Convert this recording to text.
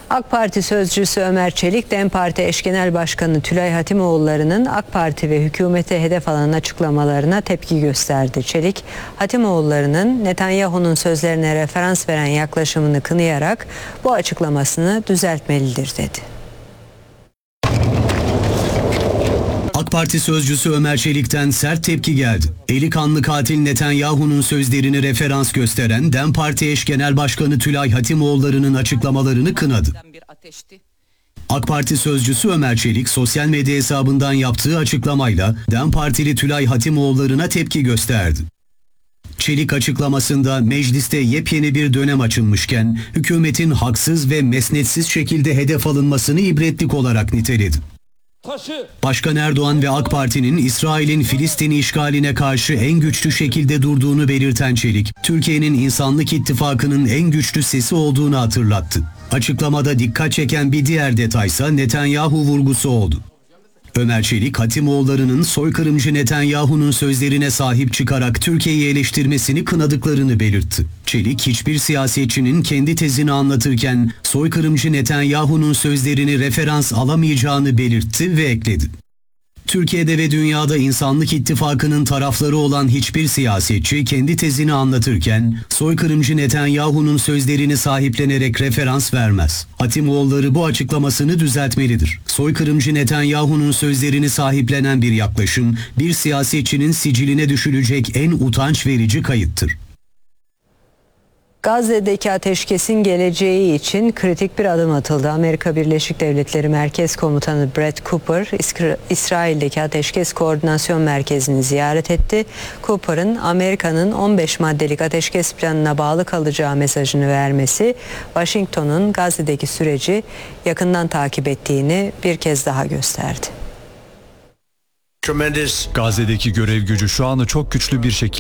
AK Parti sözcüsü Ömer Çelik, DEM Parti eş genel başkanı Tülay Hatimoğulları'nın AK Parti ve hükümete hedef alan açıklamalarına tepki gösterdi. Çelik, Hatimoğulları'nın Netanyahu'nun sözlerine referans veren yaklaşımını kınayarak bu açıklamasını düzeltmelidir dedi. AK Parti sözcüsü Ömer Çelik'ten sert tepki geldi. Eli kanlı katil Netanyahu'nun sözlerini referans gösteren DEM Parti eş genel başkanı Tülay Hatimoğulları'nın açıklamalarını kınadı. AK Parti sözcüsü Ömer Çelik sosyal medya hesabından yaptığı açıklamayla DEM Partili Tülay Hatimoğulları'na tepki gösterdi. Çelik açıklamasında mecliste yepyeni bir dönem açılmışken hükümetin haksız ve mesnetsiz şekilde hedef alınmasını ibretlik olarak niteledi. Başkan Erdoğan ve AK Parti'nin İsrail'in Filistin'i işgaline karşı en güçlü şekilde durduğunu belirten Çelik, Türkiye'nin İnsanlık İttifakı'nın en güçlü sesi olduğunu hatırlattı. Açıklamada dikkat çeken bir diğer detaysa Netanyahu vurgusu oldu. Ömer Çelik, Hatimoğulları'nın soykırımcı Netanyahu'nun sözlerine sahip çıkarak Türkiye'yi eleştirmesini kınadıklarını belirtti. Çelik, hiçbir siyasetçinin kendi tezini anlatırken soykırımcı Netanyahu'nun sözlerini referans alamayacağını belirtti ve ekledi. Türkiye'de ve dünyada İnsanlık İttifakı'nın tarafları olan hiçbir siyasetçi kendi tezini anlatırken soykırımcı Netanyahu'nun sözlerini sahiplenerek referans vermez. Hatimoğulları bu açıklamasını düzeltmelidir. Soykırımcı Netanyahu'nun sözlerini sahiplenen bir yaklaşım, bir siyasetçinin siciline düşülecek en utanç verici kayıttır. Gazze'deki ateşkesin geleceği için kritik bir adım atıldı. Amerika Birleşik Devletleri Merkez Komutanı Brett Cooper, İsrail'deki Ateşkes Koordinasyon Merkezi'ni ziyaret etti. Cooper'ın Amerika'nın 15 maddelik ateşkes planına bağlı kalacağı mesajını vermesi, Washington'un Gazze'deki süreci yakından takip ettiğini bir kez daha gösterdi. Gazze'deki görev gücü şu anda çok güçlü bir şekilde